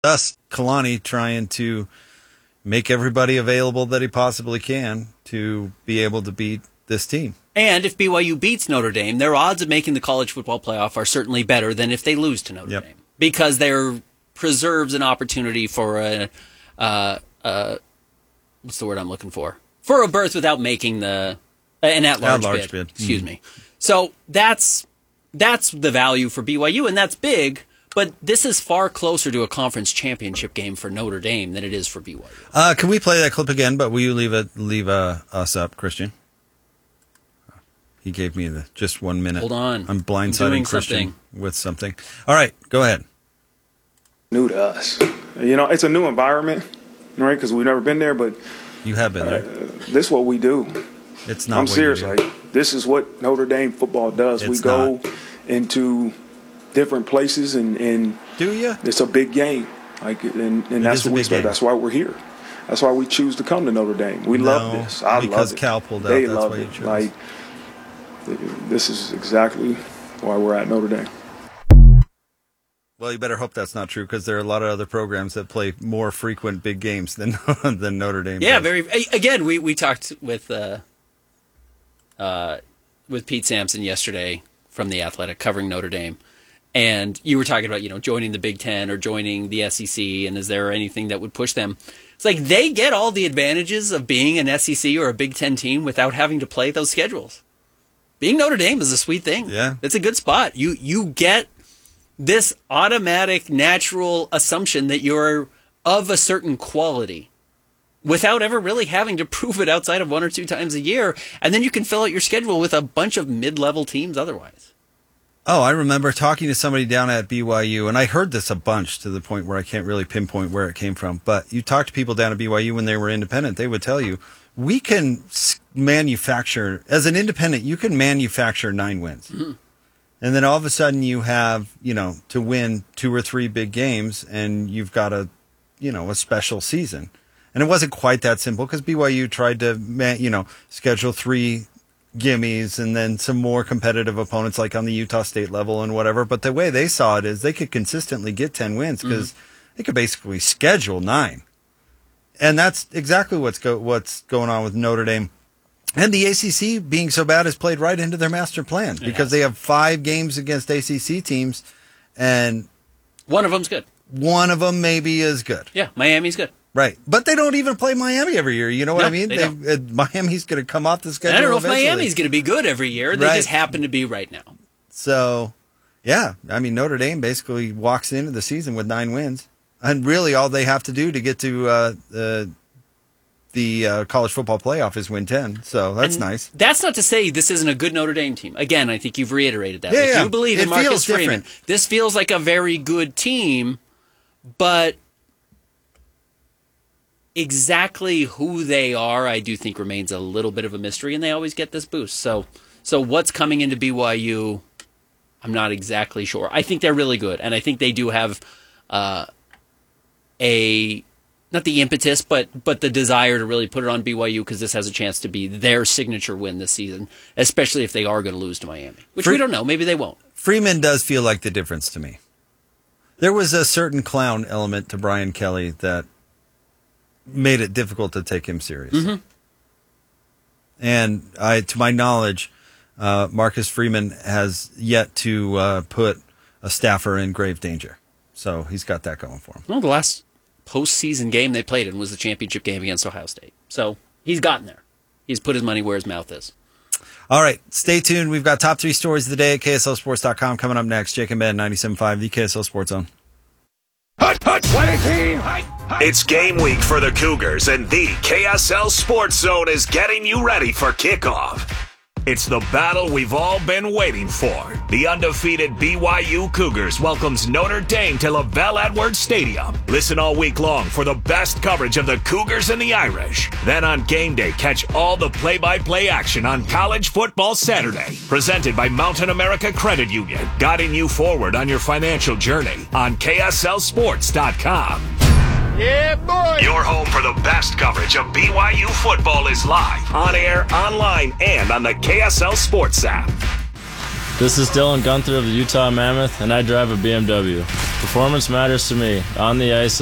Thus, Kalani trying to make everybody available that he possibly can to be able to beat this team. And if BYU beats Notre Dame, their odds of making the college football playoff are certainly better than if they lose to Notre Dame. Because there preserves an opportunity for what's the word I'm looking for? For a berth without making an at-large bid. Excuse me. So that's the value for BYU, and that's big. But this is far closer to a conference championship game for Notre Dame than it is for BYU. Can we play that clip again? But will you leave us up, Christian? He gave me just 1 minute. Hold on. I'm blindsiding Christian with something. All right, go ahead. New to us. It's a new environment, right? Because we've never been there, but you have been there. This is what we do. It's not. I'm serious. Like, this is what Notre Dame football does. We go into different places, and do you? It's a big game, and that's what we expect. That's why we're here. That's why we choose to come to Notre Dame. We love this. I love it. Because Cal pulled out. They that's love why you it. chose. Like, this is exactly why we're at Notre Dame. Well, you better hope that's not true, because there are a lot of other programs that play more frequent big games than Notre Dame. Yeah, does. Again, we talked with Pete Sampson yesterday from The Athletic covering Notre Dame, and you were talking about joining the Big Ten or joining the SEC, and is there anything that would push them? It's like they get all the advantages of being an SEC or a Big Ten team without having to play those schedules. Being Notre Dame is a sweet thing. Yeah, it's a good spot. You get this automatic, natural assumption that you're of a certain quality without ever really having to prove it outside of 1 or 2 times a year. And then you can fill out your schedule with a bunch of mid-level teams otherwise. Oh, I remember talking to somebody down at BYU, and I heard this a bunch to the point where I can't really pinpoint where it came from. But you talk to people down at BYU when they were independent, they would tell you, we can manufacture, as an independent, you can manufacture 9 wins. Mm-hmm. And then all of a sudden you have, to win 2 or 3 big games, and you've got a special season. And it wasn't quite that simple, because BYU tried to, schedule 3 gimmies and then some more competitive opponents like on the Utah State level and whatever. But the way they saw it is they could consistently get 10 wins because they could basically schedule 9. And that's exactly what's going on with Notre Dame. And the ACC, being so bad, has played right into their master plan because they have 5 games against ACC teams, and one of them's good. One of them maybe is good. Yeah, Miami's good. Right. But they don't even play Miami every year. You know what I mean? They don't. Miami's going to come off the schedule. I don't know eventually. if Miami's going to be good every year. They just happen to be right now. So, yeah. I mean, Notre Dame basically walks into the season with 9 wins. And really all they have to do to get to the college football playoff is win 10. So that's nice. That's not to say this isn't a good Notre Dame team. Again, I think you've reiterated that. Yeah, you believe in Marcus Freeman. Different. This feels like a very good team, but exactly who they are, I do think remains a little bit of a mystery, and they always get this boost. So what's coming into BYU, I'm not exactly sure. I think they're really good, and I think they do have not the impetus, but the desire to really put it on BYU, because this has a chance to be their signature win this season, especially if they are going to lose to Miami, which we don't know. Maybe they won't. Freeman does feel like the difference to me. There was a certain clown element to Brian Kelly that made it difficult to take him seriously. Mm-hmm. And to my knowledge, Marcus Freeman has yet to put a staffer in grave danger. So he's got that going for him. Well, the last postseason game they played in was the championship game against Ohio State. So he's gotten there. He's put his money where his mouth is. All right, stay tuned. We've got top 3 stories of the day at KSLSports.com coming up next. Jake and Ben, 97.5, the KSL Sports Zone. It's game week for the Cougars, and the KSL Sports Zone is getting you ready for kickoff. It's the battle we've all been waiting for. The undefeated BYU Cougars welcomes Notre Dame to LaVell Edwards Stadium. Listen all week long for the best coverage of the Cougars and the Irish. Then on game day, catch all the play-by-play action on College Football Saturday. Presented by Mountain America Credit Union, guiding you forward on your financial journey on KSLSports.com. Yeah, boy! Your home for the best coverage of BYU football is live, on air, online, and on the KSL Sports app. This is Dylan Gunther of the Utah Mammoth, and I drive a BMW. Performance matters to me, on the ice